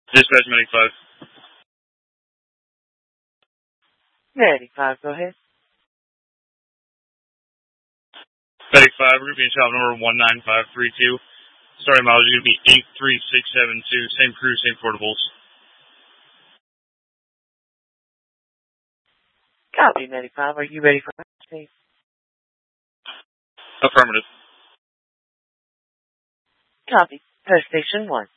Dispatch Medic 5. Medic 5, go ahead. Medic 5, we're going to be in shop number 19532. Starting mileage is going to be 83672. Same crew, same portables. Copy, Medic 5. Are you ready for me? Affirmative. Copy. Press station 1.